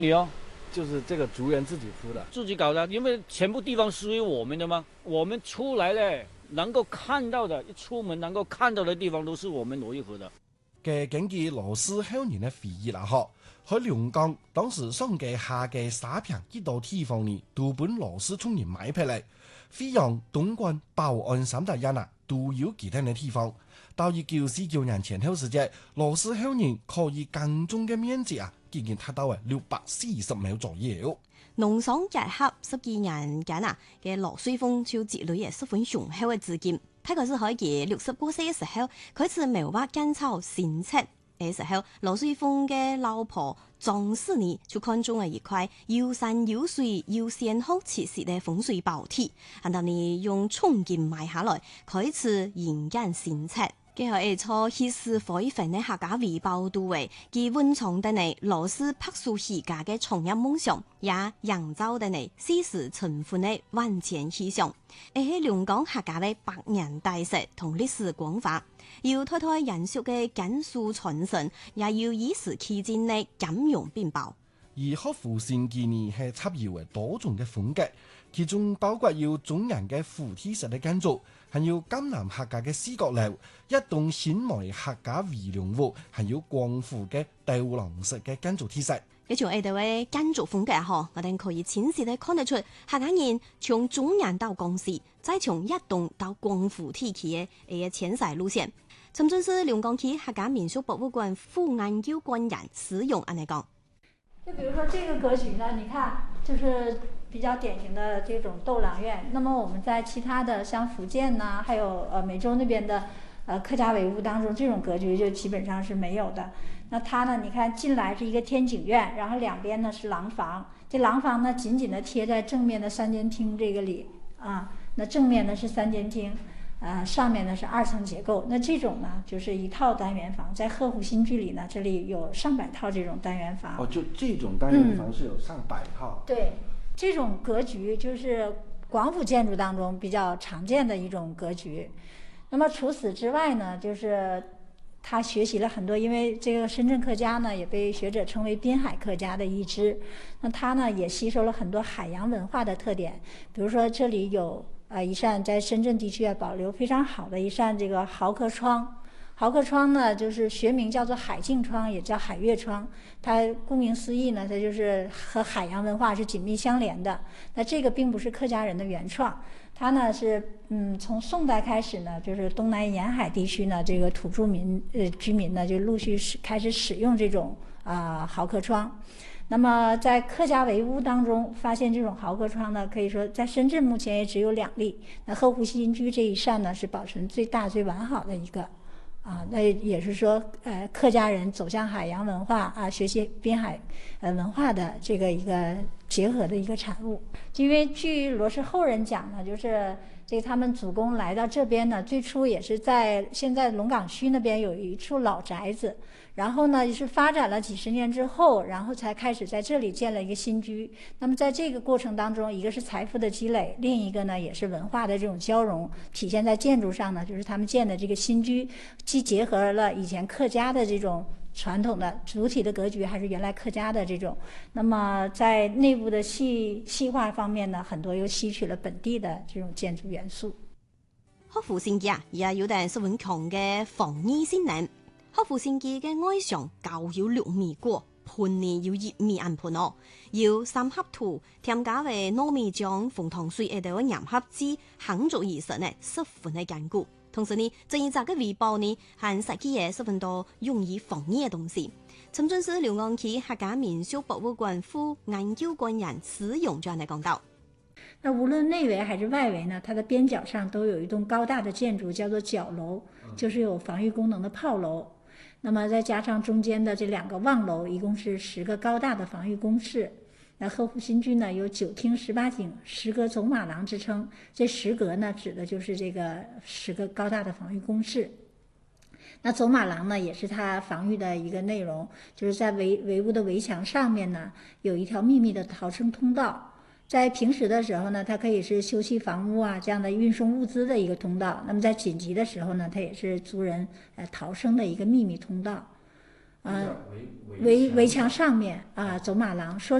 你哦， 就是这个族人自己铺的。 自己搞的，因为全部地方属于我们的嘛，我们出来了能够看到的，一出门能够看到的地方都是我们罗玉河的。 嘅根據羅斯後人嘅回憶啦，喺龍江當時上嘅下嘅沙坪幾多地方呢，都本羅斯聰人買劈嚟，飛揚、東莞、寶安三大人都有其他嘅地方。到1949年前後時節，羅斯後人可以耕種嘅面積竟然達到640畝左右。 農商結合10幾年間嘅羅水豐就積累咗十分雄厚嘅資金。他嗰時喺佢60過歲嘅時候，開始謀劃建造新宅嘅時候，羅水豐嘅老婆莊氏呢就看中了一塊有山有水有仙好設施嘅風水寶地，然後呢用重金買下來，開始營建新宅。佢係從起始火分嘅客家維保都為佢溫藏的呢羅斯柏樹起家嘅創業夢想，也營造的呢四時成婚嘅萬千希望。而係龍江客家嘅百年大勢同歷史光華，要代代延續嘅根樹傳承，也要以時期間嘅金融並報。 而學府新記呢係插有嘅多種嘅風格，其中包括有中人嘅扶梯式嘅建築，還有江南客家嘅四角樓，一棟顯美客家圍龍屋，還有廣府嘅吊廊式嘅建築體式。 佢從呢度嘅建築風格我哋可以清晰地看得出客家人從中人到廣西，再從一棟到廣府地區嘅遷徙路線。曾經是龍江區客家民俗博物館副研究官員使用安尼講。 就比如說這個格局呢，你看就是比較典型的這種鬥廊院。那麼我們在其他的像福建呢，還有美洲那邊的客家圍屋當中，這種格局就基本上是沒有的。那它呢，你看進來是一個天井院，然後兩邊呢是廊房，這廊房呢緊緊地貼在正面的三間廳這個裡那正面呢是三間廳。上面呢是2層結構，那這種呢就是一套單元房，在鶴湖新居裡呢，這裡有上百套這種單元房。 哦，就這種單元房是有上百套。 對，這種格局就是廣府建築當中比較常見的一種格局。那麼除此之外呢，就是他學習了很多，因為這個深圳客家呢也被學者稱為濱海客家的一支，那他呢也吸收了很多海洋文化的特點，比如說這裡有一扇在深圳地區保留非常好的一扇這個蠔殼窗。蠔殼窗呢，就是學名叫做海鏡窗，也叫海月窗。它顧名思義呢，它就是和海洋文化是緊密相連的。那這個並不是客家人的原創，它呢是從宋代開始呢，就是東南沿海地區呢，這個土著居民呢就陸續開始使用這種蠔殼窗。那麼在客家圍屋當中發現這種蠔殼窗呢，可以說在深圳目前也只有2例。那鶴湖新居這一扇呢，是保存最大最完好的一個。那也是說，客家人走向海洋文化學習濱海文化的這個一個結合的一個產物。因為據羅氏後人講呢，就是這個他們祖公來到這邊呢，最初也是在現在龍崗區那邊有一處老宅子，然後呢是發展了幾十年之後，然後才開始在這裡建了一個新居。那麼在這個過程當中，一個是財富的積累，另一個呢也是文化的這種交融，體現在建築上呢，就是他們建的這個新居既結合了以前客家的這種傳統的主體的格局，還是原來客家的這種。那麼在內部的細化方面呢，很多又吸取了本地的這種建築元素。 鶴湖新記也有點十分強嘅防禦性能。鶴湖新記嘅外牆高有6米高，盤呢要1米安盤要3合土，添加為糯米漿、紅糖水而到嘅粘合劑，夯築而成呢，十分嘅堅固。同時呢，這一紮嘅圍包呢，還設計嘢十分多容易防禦嘅東西。深圳市龍崗區客家民俗博物館副研究官員施勇這樣嚟講到。 那無論內圍還是外圍呢，它的邊角上都有一棟高大的建築，叫做角樓，就是有防禦功能的炮樓。那麼再加上中間的這2個望樓，一共是10個高大的防禦工事。那鶴湖新居呢有9廳18景，10格走馬廊之稱。這10格呢指的就是這個10個高大的防禦工事。那走馬廊呢也是它防禦的一個內容，就是在圍屋的圍牆上面呢有一條秘密的逃生通道。在平時的時候呢，它可以是修葺房屋這樣的運送物資的一個通道。那麼在緊急的時候呢，它也是族人逃生的一個秘密通道。 围墙上面走马廊，说